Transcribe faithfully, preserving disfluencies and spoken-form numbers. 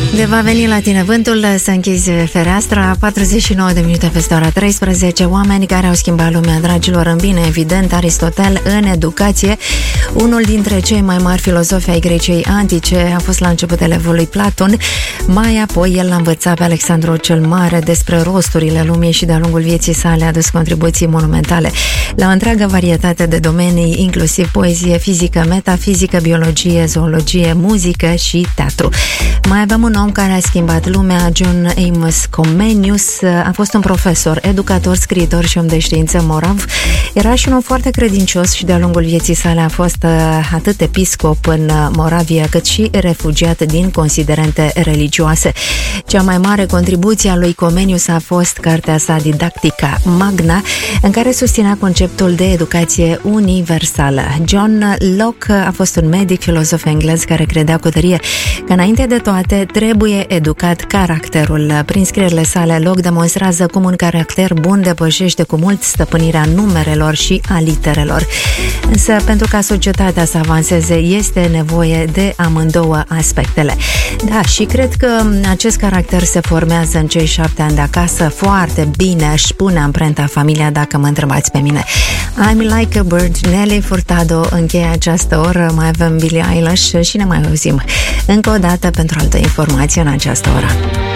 De va veni la tine vântul, să închizi fereastra. Patruzeci și nouă de minute peste ora treisprezece. Oameni care au schimbat lumea, dragilor, în bine. Evident, Aristotel în educație, unul dintre cei mai mari filozofi ai Greciei antice, a fost la începutele evului Platon. Mai apoi el l-a învățat pe Alexandru cel Mare despre rosturile lumii și de-a lungul vieții sale a adus contribuții monumentale la o întreagă varietate de domenii, inclusiv poezie, fizică, metafizică, biologie, zoologie, muzică și teatru. Mai avem un om care a schimbat lumea, John Amos Comenius. A fost un profesor, educator, scriitor și om de știință morav. Era și un om foarte credincios și de-a lungul vieții sale a fost atât episcop în Moravia, cât și refugiat din considerente religioase. Cea mai mare contribuție a lui Comenius a fost cartea sa Didactica Magna, în care susținea conceptul de educație universală. John Locke a fost un medic, filozof englez care credea cu tărie că înainte de toate trebuie educat caracterul. Prin scrierile sale, Locke demonstrează cum un caracter bun depășește cu mult stăpânirea numerelor și a literelor. Însă, pentru ca societatea să avanseze, este nevoie de amândouă aspectele. Da, și cred că acest caracter se formează în cei șapte ani de acasă. Foarte bine își pune amprenta familia, dacă mă întrebați pe mine. I'm like a bird. Nelly Furtado încheie această oră. Mai avem Billie Eilish și ne mai auzim încă o dată pentru altă informație în această oră.